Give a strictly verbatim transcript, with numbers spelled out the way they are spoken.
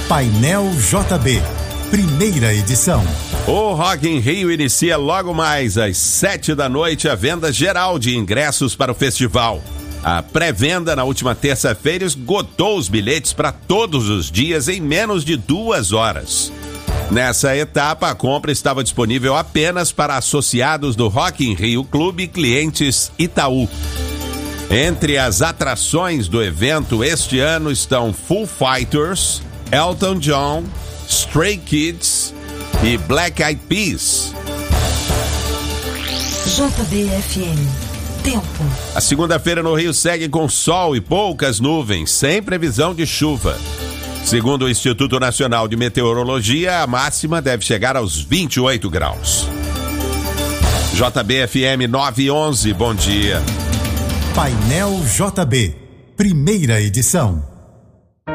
Painel J B, primeira edição. O Rock in Rio inicia logo mais às sete da noite a venda geral de ingressos para o festival. A pré-venda na última terça-feira esgotou os bilhetes para todos os dias em menos de duas horas. Nessa etapa, a compra estava disponível apenas para associados do Rock in Rio Clube e clientes Itaú. Entre as atrações do evento este ano estão Foo Fighters, Elton John, Stray Kids e Black Eyed Peas. J B F M. Tempo. A segunda-feira no Rio segue com sol e poucas nuvens, sem previsão de chuva. Segundo o Instituto Nacional de Meteorologia, a máxima deve chegar aos vinte e oito graus. J B F M nove e onze, bom dia. Painel J B, primeira edição.